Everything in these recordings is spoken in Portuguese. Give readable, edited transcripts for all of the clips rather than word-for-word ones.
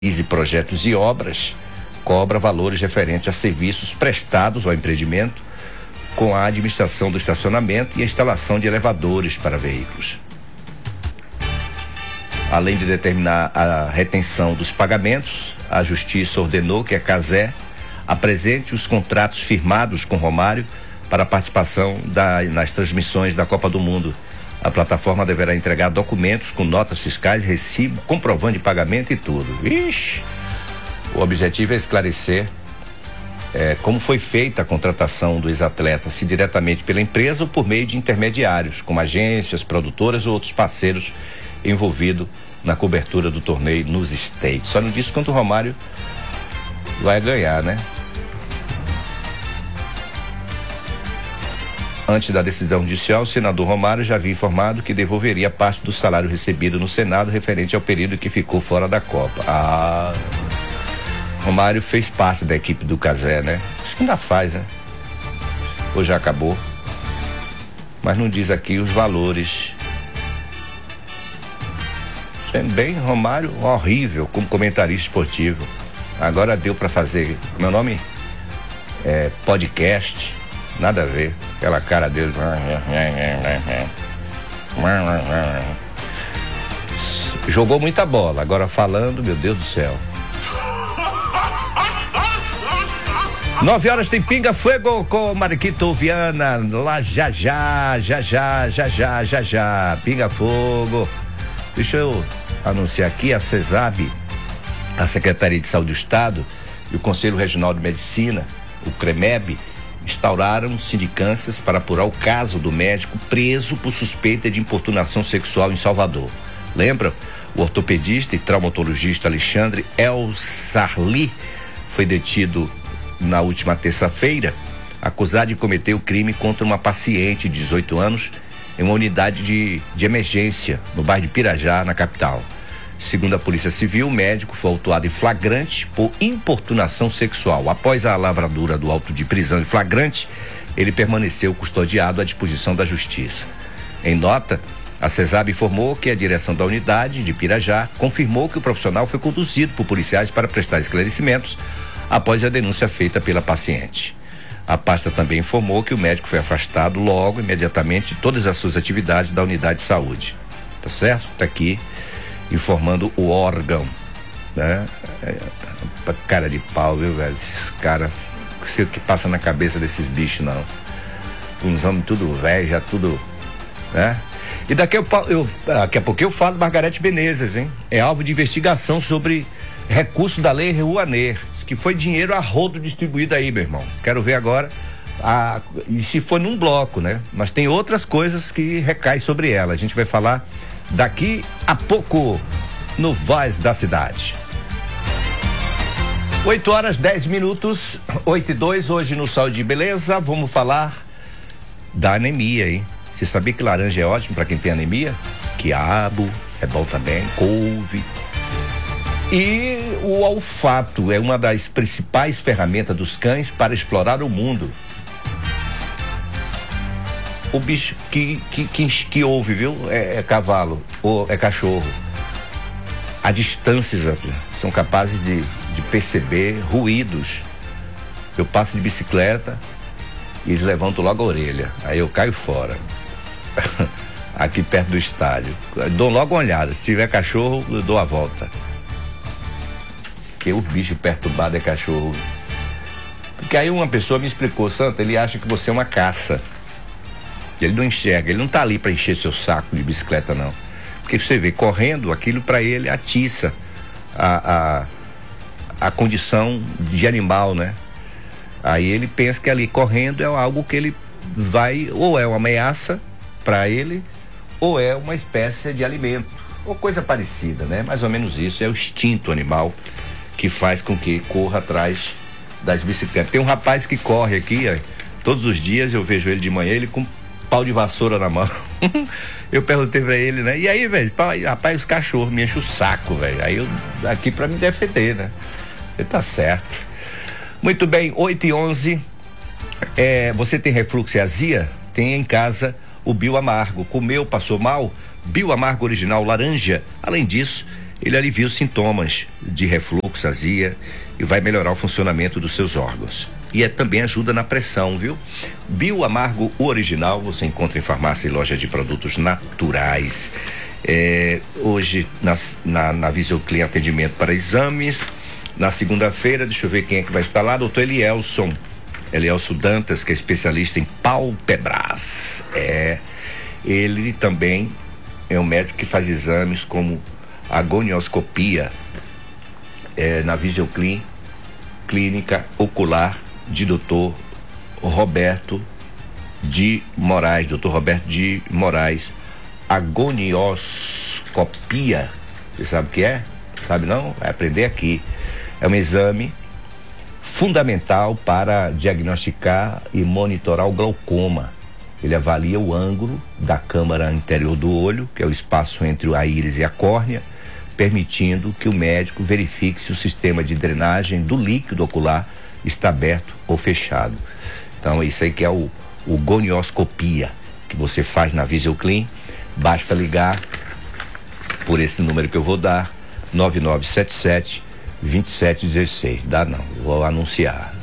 e projetos e obras, cobra valores referentes a serviços prestados ao empreendimento com a administração do estacionamento e a instalação de elevadores para veículos. Além de determinar a retenção dos pagamentos, a Justiça ordenou que a Cazé apresente os contratos firmados com Romário para a participação nas transmissões da Copa do Mundo. A plataforma deverá entregar documentos com notas fiscais, recibo, comprovando de pagamento e tudo. Ixi! O objetivo é esclarecer como foi feita a contratação do ex-atleta, se diretamente pela empresa ou por meio de intermediários, como agências, produtoras ou outros parceiros envolvidos na cobertura do torneio nos States. Só não disse quanto o Romário vai ganhar, né? Antes da decisão judicial, o senador Romário já havia informado que devolveria parte do salário recebido no Senado referente ao período que ficou fora da Copa. Romário fez parte da equipe do Cazé, né? Acho que ainda faz, né? Ou já acabou. Mas não diz aqui os valores. Bem, Romário, horrível como comentarista esportivo. Agora deu para fazer, meu nome é podcast, nada a ver. Aquela cara dele. Jogou muita bola, agora falando, meu Deus do céu. 9h tem Pinga Fogo com Mariquito Viana. Lá já. Pinga Fogo. Deixa eu anunciar aqui a CESAB, a Secretaria de Saúde do Estado e o Conselho Regional de Medicina, o CREMEB, instauraram sindicâncias para apurar o caso do médico preso por suspeita de importunação sexual em Salvador. Lembra? O ortopedista e traumatologista Alexandre El Sarli foi detido na última terça-feira, acusado de cometer o crime contra uma paciente de 18 anos em uma unidade de emergência no bairro de Pirajá, na capital. Segundo a Polícia Civil, o médico foi autuado em flagrante por importunação sexual. Após a lavradura do auto de prisão em flagrante, ele permaneceu custodiado à disposição da Justiça. Em nota, a CESAB informou que a direção da unidade de Pirajá confirmou que o profissional foi conduzido por policiais para prestar esclarecimentos após a denúncia feita pela paciente. A pasta também informou que o médico foi afastado logo, imediatamente, de todas as suas atividades da unidade de saúde. Tá certo? Tá aqui informando o órgão, né? Cara de pau, viu, velho? Esses caras, não sei o que passa na cabeça desses bichos, não. Uns homens tudo velho, já tudo, né? E daqui a pouco eu falo Margarete Menezes, hein? É alvo de investigação sobre recurso da Lei Rouanet, que foi dinheiro a rodo distribuído aí, meu irmão. Quero ver agora, e se for num bloco, né? Mas tem outras coisas que recaem sobre ela. A gente vai falar daqui a pouco no Voz da Cidade. 8h10, 8h02, hoje no Saúde e Beleza, vamos falar da anemia, hein? Você sabia que laranja é ótimo para quem tem anemia? Quiabo é bom também, couve. E o olfato é uma das principais ferramentas dos cães para explorar o mundo. O bicho que ouve, viu? É cavalo ou é cachorro. A distâncias são capazes de perceber ruídos. Eu passo de bicicleta e eles levantam logo a orelha. Aí eu caio fora. Aqui perto do estádio. Dou logo uma olhada. Se tiver cachorro, eu dou a volta. Porque o bicho perturbado é cachorro. Porque aí uma pessoa me explicou, Santa, ele acha que você é uma caça. Ele não enxerga, ele não tá ali para encher seu saco de bicicleta, não. Porque você vê, correndo, aquilo para ele atiça a condição de animal, né? Aí ele pensa que ali correndo é algo que ele vai, ou é uma ameaça para ele, ou é uma espécie de alimento, ou coisa parecida, né? Mais ou menos isso, é o instinto animal que faz com que corra atrás das bicicletas. Tem um rapaz que corre aqui, ó, todos os dias eu vejo ele de manhã, ele com pau de vassoura na mão. Eu perguntei pra ele, né? E aí, velho, rapaz, os cachorros me enchem o saco, velho. Aí eu, aqui pra me defender, né? Ele tá certo. Muito bem, 8h11. Você tem refluxo e azia? Tem em casa o Bioamargo. Comeu, passou mal? Bioamargo original laranja. Além disso, Ele alivia os sintomas de refluxo, azia e vai melhorar o funcionamento dos seus órgãos. E também ajuda na pressão, viu? Bioamargo original você encontra em farmácia e loja de produtos naturais. Hoje na Visioclin atendimento para exames. Na segunda-feira, deixa eu ver quem é que vai estar lá, doutor Elielson Dantas, que é especialista em pálpebras. Ele também é um médico que faz exames como agonioscopia na Visioclin, clínica ocular de doutor Roberto de Moraes. Agonioscopia, você sabe o que é? Sabe não? Vai aprender aqui. É um exame fundamental para diagnosticar e monitorar o glaucoma. Ele avalia o ângulo da câmara interior do olho, que é o espaço entre a íris e a córnea, permitindo que o médico verifique se o sistema de drenagem do líquido ocular está aberto ou fechado. Então, isso aí que é o gonioscopia, que você faz na Visioclin. Basta ligar por esse número que eu vou dar, 9977-2716. Dá não, vou anunciar,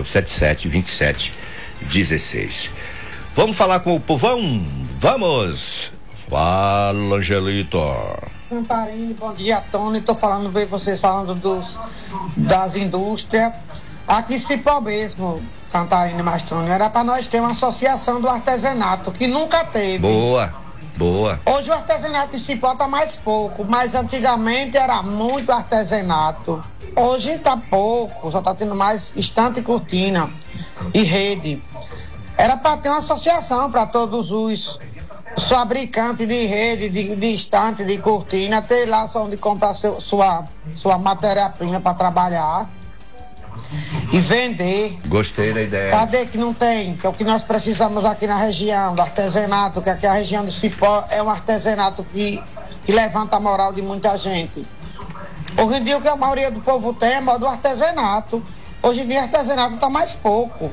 9977-2716. Vamos falar com o povão? Vamos! Fala, Angelito. Santarém, bom dia, Tony. Estou falando, veio vocês falando das indústrias. Aqui em Cipó mesmo, Santarém, Mastrônio, era para nós ter uma associação do artesanato, que nunca teve. Boa. Hoje o artesanato em Cipó tá mais pouco, mas antigamente era muito artesanato. Hoje tá pouco, só tá tendo mais estante e cortina e rede. Era para ter uma associação para todos os fabricantes de rede, de estante, de cortina, ter lá só onde comprar sua matéria-prima para trabalhar e vender. Gostei da ideia. Cadê que não tem? Que é o que nós precisamos aqui na região do artesanato, que aqui a região de Cipó é um artesanato que levanta a moral de muita gente. Hoje em dia o que a maioria do povo tem é modo artesanato. Hoje em dia o artesanato está mais pouco.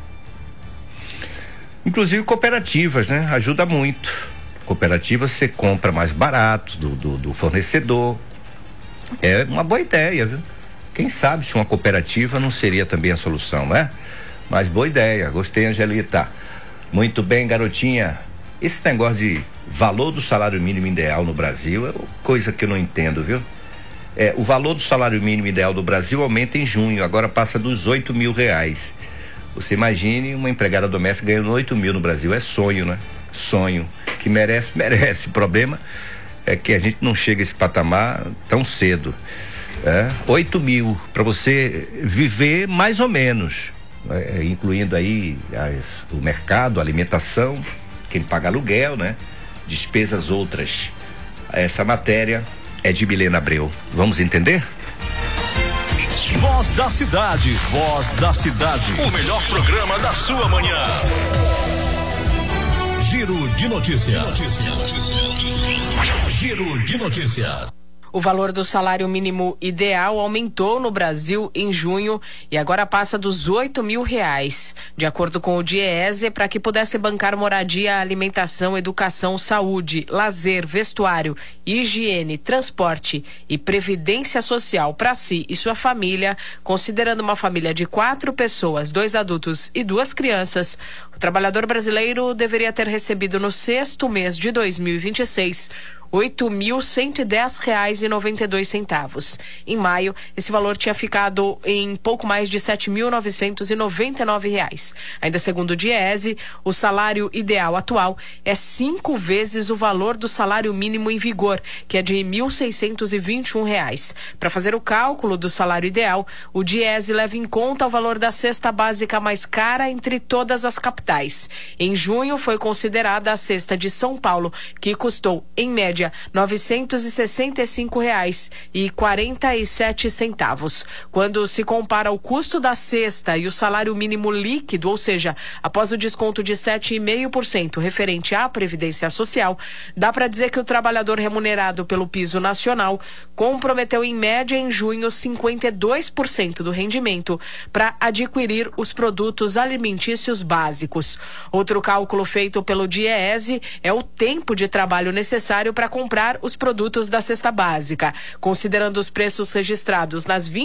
Inclusive cooperativas, né? Ajuda muito. Cooperativa você compra mais barato do fornecedor. É uma boa ideia, viu? Quem sabe se uma cooperativa não seria também a solução, né? Mas boa ideia, gostei, Angelita. Muito bem, garotinha. Esse negócio de valor do salário mínimo ideal no Brasil é coisa que eu não entendo, viu? O valor do salário mínimo ideal do Brasil aumenta em junho, agora passa dos R$8.000. Você imagine uma empregada doméstica ganhando 8 mil no Brasil. É sonho, né? Sonho. Que merece. O problema é que a gente não chega a esse patamar tão cedo. 8 mil para você viver mais ou menos, incluindo aí o mercado, a alimentação, quem paga aluguel, né? Despesas outras. Essa matéria é de Milena Abreu. Vamos entender? Voz da Cidade. O melhor programa da sua manhã. Giro de notícias. Giro de notícias. O valor do salário mínimo ideal aumentou no Brasil em junho e agora passa dos R$8.000. De acordo com o DIEESE, para que pudesse bancar moradia, alimentação, educação, saúde, lazer, vestuário, higiene, transporte e previdência social para si e sua família, considerando uma família de 4 pessoas, 2 adultos e 2 crianças, o trabalhador brasileiro deveria ter recebido no 6º mês de 2026 R$8.110,92. Em maio, esse valor tinha ficado em pouco mais de R$7.999. Ainda segundo o DIEESE, o salário ideal atual é 5 vezes o valor do salário mínimo em vigor, que é de R$1.621. Para fazer o cálculo do salário ideal, o DIEESE leva em conta o valor da cesta básica mais cara entre todas as capitais. Em junho, foi considerada a cesta de São Paulo, que custou, em média, R$965,47. Quando se compara o custo da cesta e o salário mínimo líquido, ou seja, após o desconto de 7,5% referente à Previdência Social, dá para dizer que o trabalhador remunerado pelo piso nacional comprometeu em média em junho 52% do rendimento para adquirir os produtos alimentícios básicos. Outro cálculo feito pelo DIEESE é o tempo de trabalho necessário para para comprar os produtos da cesta básica. Considerando os preços registrados nas